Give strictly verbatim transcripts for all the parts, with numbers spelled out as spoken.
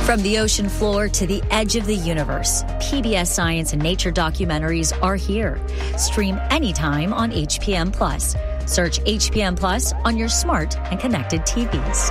From the ocean floor to the edge of the universe, P B S Science and Nature documentaries are here. Stream anytime on H P M Plus. Search H P M Plus on your smart and connected T Vs.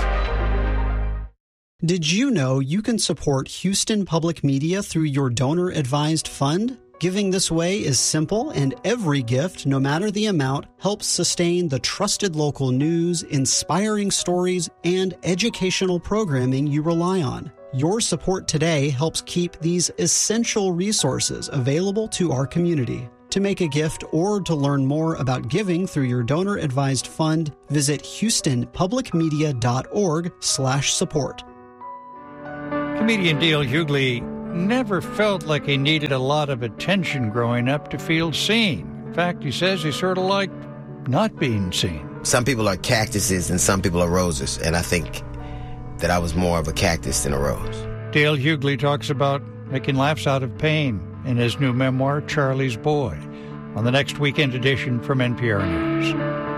Did you know you can support Houston Public Media through your donor-advised fund? Giving this way is simple, and every gift, no matter the amount, helps sustain the trusted local news, inspiring stories, and educational programming you rely on. Your support today helps keep these essential resources available to our community. To make a gift or to learn more about giving through your donor-advised fund, visit houstonpublicmedia.org slash support. Comedian Dale Hughley never felt like he needed a lot of attention growing up to feel seen. In fact, he says he sort of liked not being seen. Some people are cactuses and some people are roses, and I think that I was more of a cactus than a rose. Dale Hughley talks about making laughs out of pain in his new memoir, Charlie's Boy, on the next Weekend Edition from N P R News.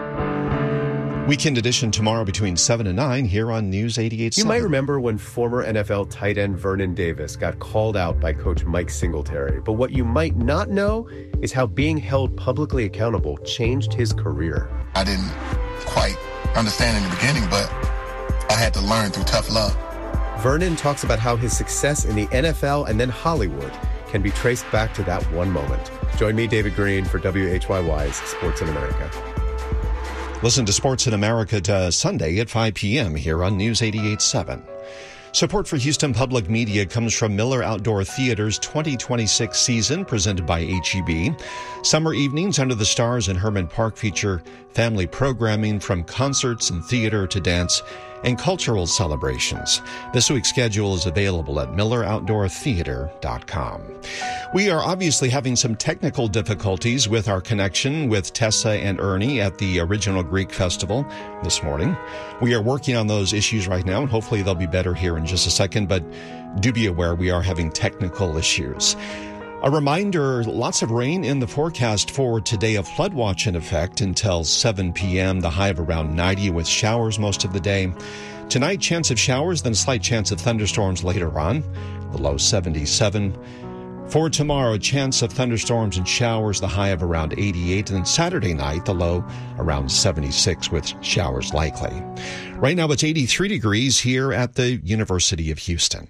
Weekend Edition tomorrow between seven and nine here on News eighty-eight point seven. You might remember when former N F L tight end Vernon Davis got called out by coach Mike Singletary. But what you might not know is how being held publicly accountable changed his career. I didn't quite understand in the beginning, but I had to learn through tough love. Vernon talks about how his success in the N F L and then Hollywood can be traced back to that one moment. Join me, David Green, for W H Y Y's Sports in America. Listen to Sports in America to Sunday at five p.m. here on News eighty-eight point seven. Support for Houston Public Media comes from Miller Outdoor Theater's twenty twenty-six season, presented by H E B. Summer evenings under the stars in Herman Park feature family programming from concerts and theater to dance and cultural celebrations. This week's schedule is available at miller outdoor theater dot com. We are obviously having some technical difficulties with our connection with Tessa and Ernie at the Original Greek Festival this morning. We are working on those issues right now, and hopefully they'll be better here in just a second, but do be aware we are having technical issues. A reminder, lots of rain in the forecast for today, a flood watch in effect until seven p.m., the high of around ninety with showers most of the day. Tonight, chance of showers, then a slight chance of thunderstorms later on, the low seventy-seven. For tomorrow, chance of thunderstorms and showers, the high of around eighty-eight. And then Saturday night, the low around seventy-six with showers likely. Right now, it's eighty-three degrees here at the University of Houston.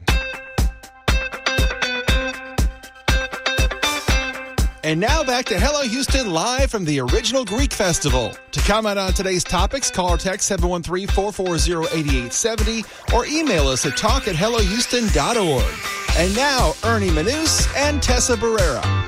And now back to Hello Houston, live from the Original Greek Festival. To comment on today's topics, call or text seven one three, four four zero, eight eight seven zero or email us at talk at hello houston dot org. And now, Ernie Manous and Tessa Barrera.